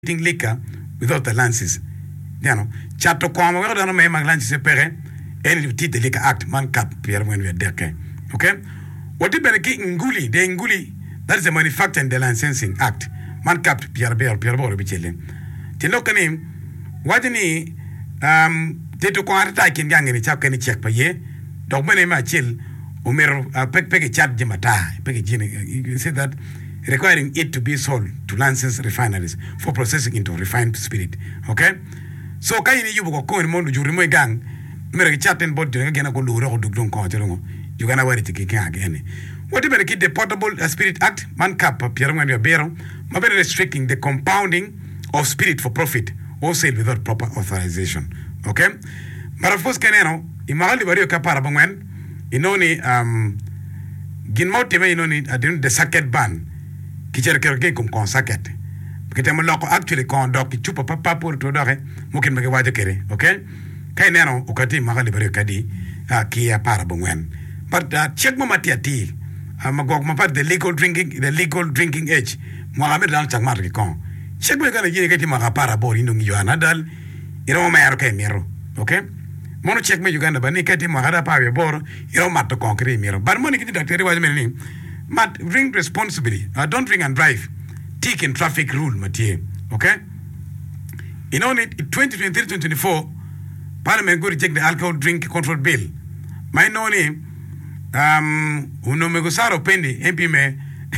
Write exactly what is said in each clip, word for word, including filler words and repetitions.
liquor without the lances. You know, chapter come, we don't know my lances pere, and you teach the liquor act, man cap, Pierre, when we are there. Okay? What if the nguli, the nguli, that is the manufacturing the licensing act, man cap, Pierre Bear, Pierre Boro, Bichilin. Tilokani, what any, um, they took one attack in gang and a chap can check per year, dog money my chill, Omer, a peck peck a chat jimata, peck you say that. Requiring it to be sold to licensed refineries for processing into refined spirit. Okay? So, kaini you go in mondo jurimo gang, mere chatten bod again go luro do don't call you gonna wear it again. What about the Portable Spirit Act, man cap, Pierre when you're bearing, maybe restricting the compounding of spirit for profit, wholesale without proper authorization. Okay? But of course, Caneno, Imali Vario Capara Bongwen, Inoni, um, Ginmotive, Inoni, I didn't the circuit ban. Kicher kerke kum kon saket kete mo loko actually kon dok chupa papa pour to doxe mukin mege waje kere okay kay neno ukati magali bare kadi a ki a para bongwen but uh, check mo matiati magog ma part the legal drinking the legal drinking age mo amer dal chak mar ki kon check mo kana jini kati ma para bor indo ngi yana dal iro ma yaro kay miro okay mono check me Uganda bani kati ma hada pa be bor iro mat kon kre miro bar mo ni kiti doctor waje melni But drink responsibly. Uh, don't drink and drive. Tick and traffic rule, Mathieu. Okay? In only twenty twenty-three to twenty-four, Parliament go reject the alcohol drink control bill. My name, um, uno megosaro pendi, M P me,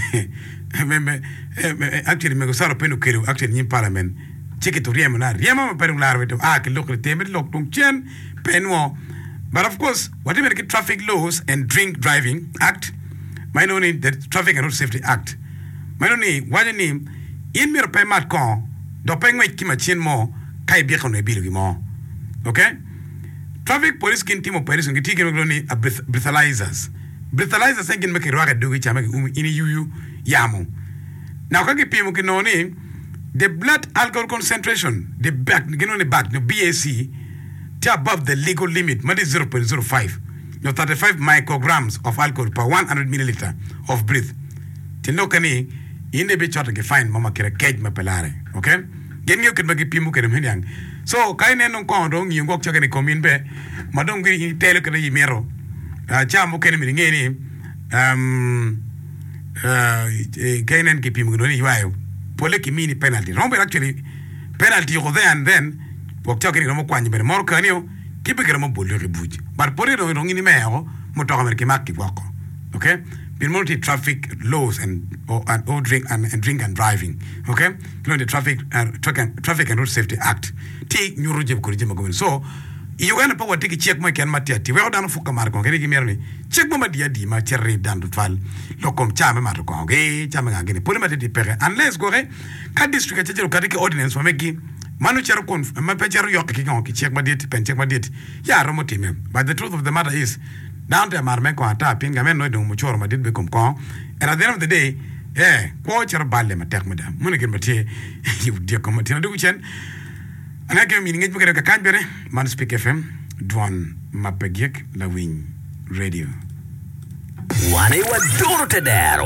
actually megosaro pendu kiru, actually in Parliament. Check it to Riemana. Riemana perular with ah, look at them, look to chen, penwo. But of course, whatever the traffic laws and drink driving act, my name the Traffic and Road Safety Act. My name, what the name, in mir pay mat con, do pay my kimachin mo, kai beacon a bill more. Okay? Traffic police can team of Paris and get taken a breathalyzers. Breathalyzers can make a rocket do which I make in you yamu. Now, Kaki Pimu can know name the blood alcohol concentration, the back, get on the back, the B A C, above the legal limit, maybe zero point zero five. No thirty-five micrograms of alcohol per one hundred milliliter of breath. Tilokani, in the beach, to find Mama Kera Cage Mapelare. Okay? Get you can make a pimu keremian. So, Kaine no condong, you walk chugging a commune be, Madong Giri Telekari Mero, Chamo Kenemini, um, uh, Kainan Kipimu, you Poleki mini penalty. Romber actually penalty over there and then, walk chugging no more quan, but more canio. Keep a grammar bully rebuke. But put it on in the mail, Motogamaki Maki Wako. Okay? Be multi traffic laws and or and or drink and, and drink and driving. Okay? You know the traffic uh, truck and traffic and road safety act. Take new rujib kurijima. So you gonna power take a check my can matiati. Well done for Camargo, can you give me? Check my dear di my cherry down to fall. Locum chame matoko, gay, chamagani, put him at the pere. Unless go ahead, cut district Katiki ordinance for making Manucher conf, my pager yoki, check my date, pen check my date. Yeah, Romotime. But the truth of the matter is, down to Marmeco tapping, I mean, no, don't mature, my did become con. And at the end of the day, eh, quote your ballet, my tech, madam. Munikin Mate, you dear commander, do which and I came meaning it, because I can't be man speak F M, Dwan Mapegik, La Wing Radio. One, what do to